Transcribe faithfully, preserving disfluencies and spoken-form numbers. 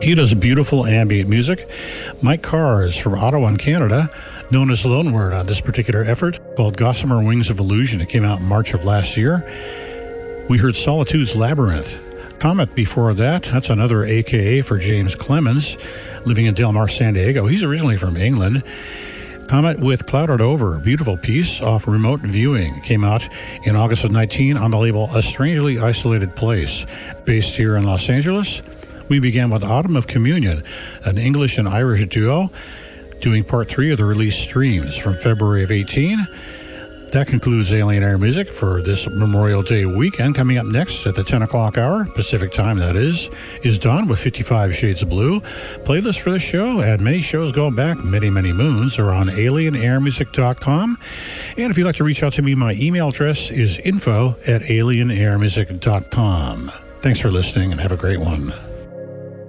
He does beautiful ambient music. Mike Carr is from Ottawa in Canada, known as Lone Word on this particular effort called Gossamer Wings of Illusion. It came out in March of last year. We heard Solitude's Labyrinth. Comet before that, that's another A K A for James Clemens, living in Del Mar, San Diego. He's originally from England. Comet with Clouded Over, beautiful piece off Remote Viewing. Came out in August of nineteen on the label A Strangely Isolated Place. Based here in Los Angeles, we began with Autumn of Communion, an English and Irish duo, doing part three of the release Streams from February of eighteen. That concludes Alien Air Music for this Memorial Day weekend. Coming up next at the ten o'clock hour, Pacific time that is, is Dawn with fifty-five Shades of Blue. Playlist for the show and many shows going back many, many moons are on alien air music dot com. And if you'd like to reach out to me, my email address is info at alien air music dot com. Thanks for listening and have a great one.